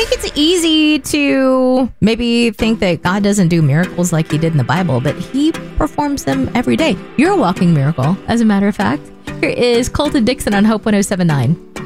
think it's easy to maybe think that God doesn't do miracles like he did in the Bible, but he performs them every day. You're a walking miracle, as a matter of fact. Here is Colton Dixon on Hope 107.9.